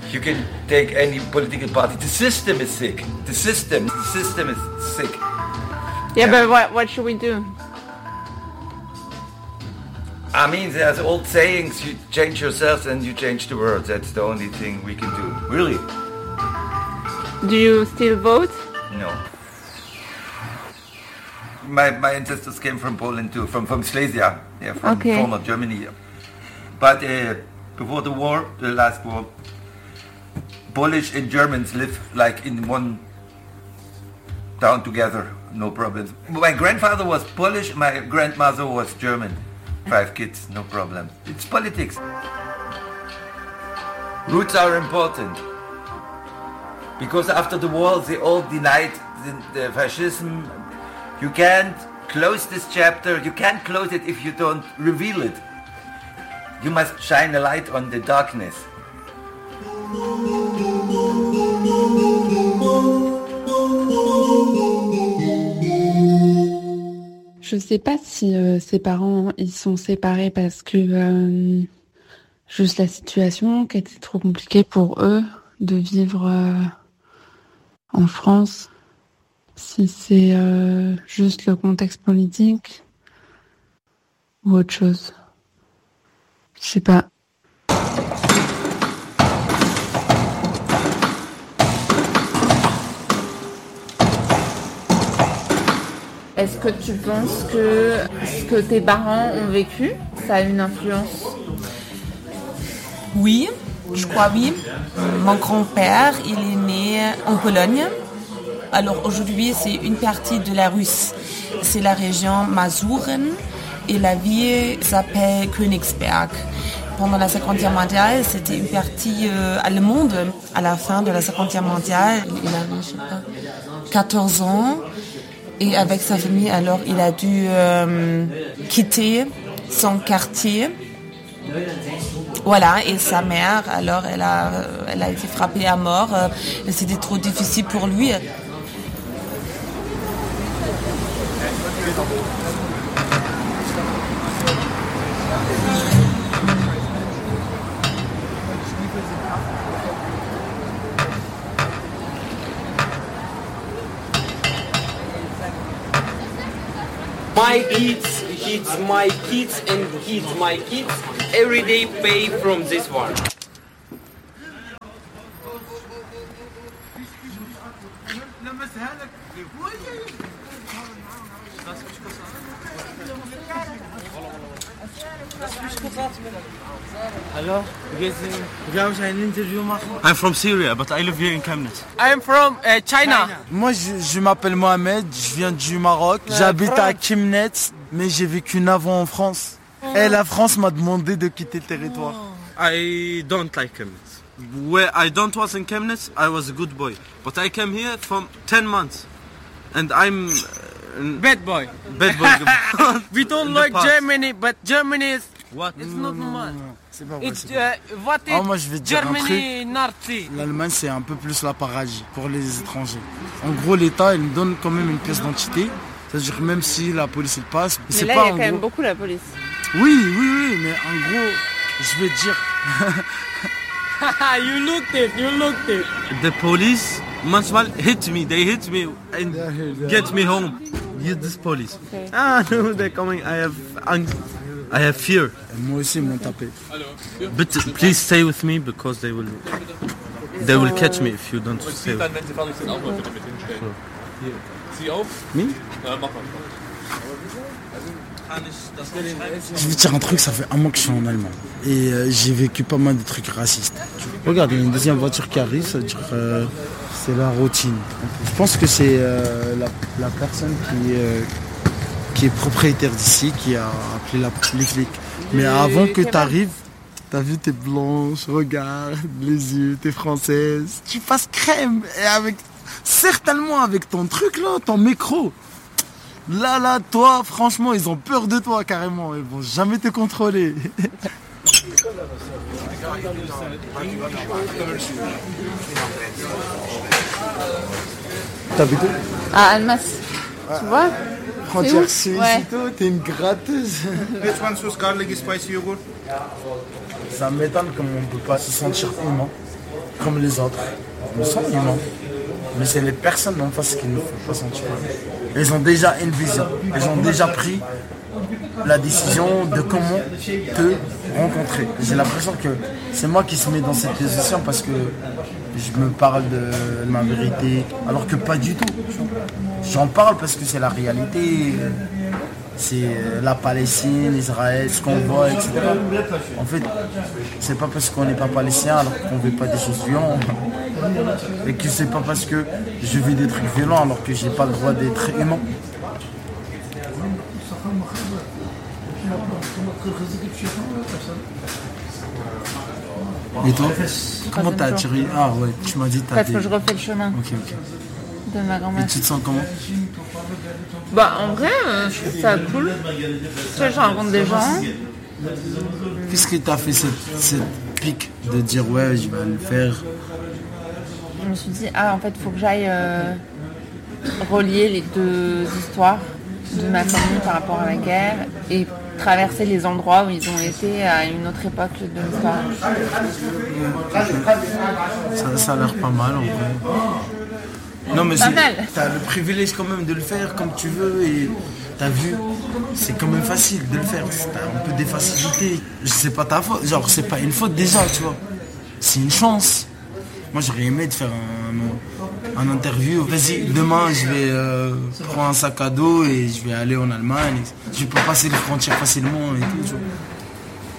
You can take any political party. The system is sick. The system is sick. Yeah, but what should we do? I mean, there's old sayings, you change yourself and you change the world. That's the only thing we can do. Really? Do you still vote? No. My ancestors came from Poland too, from Silesia, from former Germany. But before the war, the last war, Polish and Germans live like in one town together, no problems. My grandfather was Polish, my grandmother was German. 5 kids, no problem. It's politics. Roots are important. Because after the war, they all denied the fascism. You can't close this chapter. You can't close it if you don't reveal it. You must shine a light on the darkness. Je sais pas si ses parents ils sont séparés parce que juste la situation qui était trop compliquée pour eux de vivre en France. Si c'est juste le contexte politique ou autre chose. Je sais pas. Est-ce que tu penses que ce que tes parents ont vécu, ça a une influence? Oui, je crois oui. Mon grand-père, il est né en Pologne. Alors aujourd'hui, c'est une partie de la Russe. C'est la région Masuren et la ville s'appelle Königsberg. Pendant la Seconde Guerre mondiale, c'était une partie allemande. À la fin de la Seconde Guerre mondiale, il avait, je sais pas, 14 ans. Et avec sa famille, alors, il a dû quitter son quartier. Voilà, et sa mère, alors, elle a été frappée à mort. C'était trop difficile pour lui. My kids, my kids and my kids every day pay from this one. Hello, I'm from Syria, but I live here in Chemnitz. I'm from China. Moi, je m'appelle Mohamed, je viens du Maroc. J'habite à Chemnitz, mais j'ai vécu 9 ans en France. Et la France m'a demandé de quitter le territoire. I don't like Chemnitz. Where I don't was in Chemnitz, I was a good boy. But I came here from 10 months. And I'm... Bad boy. Bad boy. We don't like Germany, but Germany is... What? It's not normal. C'est pas vrai. What is moi, je vais te dire un Germany truc. Nazi? L'Allemagne, c'est un peu plus la paradis pour les étrangers. En gros, l'État, il me donne quand même une pièce d'identité. C'est-à-dire que même si la police, elle passe... Mais là, il y a quand même beaucoup la police. Oui, mais en gros, je vais te dire... You looked it. The police manchmal hit me. They hit me and get me home. This police. Okay. No, they're coming. I have fear. Moi aussi, ils m'ont tapé. But please stay with me because they will catch me if you don't stay with me. Me? Je vais te dire un truc, ça fait un mois que je suis en Allemagne. Et j'ai vécu pas mal de trucs racistes. Regarde, il y a une deuxième voiture qui arrive, ça veut dire c'est la routine. Je pense que c'est la personne qui est propriétaire d'ici qui a appelé les flics. Mais avant que tu arrives, t'as vu, t'es blanche, regarde les yeux, t'es française, tu passes crème. Et certainement avec ton truc là, ton micro. Là, toi, franchement, ils ont peur de toi carrément. Ils vont jamais te contrôler. T'habites où? À Almas. Tu vois? Frontière suisse et tout, t'es une gratteuse. Garlic spicy yogurt. Ça m'étonne comment on peut pas se sentir humain comme les autres. Nous sommes humains. Mais c'est les personnes en face qui nous font pas sentir. Elles ont déjà une vision. Elles ont déjà pris la décision de comment te rencontrer. J'ai l'impression que c'est moi qui se mets dans cette position parce que je me parle de ma vérité, alors que pas du tout. J'en parle parce que c'est la réalité. C'est la Palestine, Israël, ce qu'on voit, etc. En fait, c'est pas parce qu'on n'est pas palestinien alors qu'on ne veut pas des choses violentes. Et que c'est pas parce que je vis des trucs violents alors que j'ai pas le droit d'être humain. Et toi, comment t'as attiré? Ah ouais, tu m'as dit t'as parce que je refais le chemin de ma grand-mère. Et tu te sens comment? Bah en vrai, je trouve ça cool. Tu vois, je rencontre des gens. Qu'est-ce que t'as fait cette pique de dire ouais, je vais le faire? Je me suis dit, en fait, il faut que j'aille relier les deux histoires de ma famille par rapport à la guerre et traverser les endroits où ils ont été à une autre époque de l'histoire. Ça a l'air pas mal en vrai. Non mais t'as le privilège quand même de le faire comme tu veux et t'as vu, c'est quand même facile de le faire. T'as un peu des facilités. C'est pas ta faute, genre c'est pas une faute déjà, tu vois. C'est une chance. Moi j'aurais aimé de faire un interview. Vas-y, demain je vais prendre un sac à dos et je vais aller en Allemagne. Je peux passer les frontières facilement et tout, tu vois.